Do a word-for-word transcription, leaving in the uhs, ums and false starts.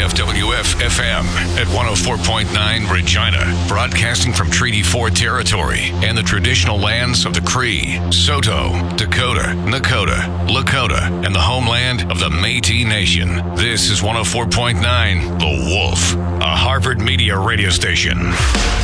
F W F F M at one oh four point nine Regina, broadcasting from Treaty four territory and the traditional lands of the Cree, Saulteaux, Dakota, Nakota, Lakota, and the homeland of the Métis Nation. This is one oh four point nine The Wolf, a Harvard Media radio station.